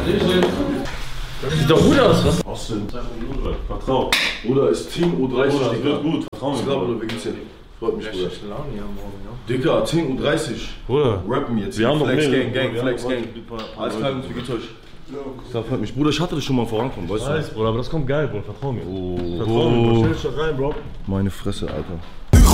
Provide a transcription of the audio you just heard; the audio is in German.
Das sieht doch gut aus, was? Was denn? Vertrau. Bruder, ist Team U30, Bruder, Digga. wird gut. Vertrau mir. Bruder, wie geht's dir? Freut mich, Bruder. Laune hier morgen, ja. Digga, Team U30. Bruder. Rappen jetzt. Wir haben noch Flex mehr. Gang, Flex Gang. Alles klar, wie geht's euch? Das freut mich. Bruder, ich hatte das schon mal vorankommen, weißt du? Bruder, aber das kommt geil, Bruder. Vertrau mir. Oh, Vertrau mir, Bro. Stell dich da rein, Bro. Meine Fresse, Alter.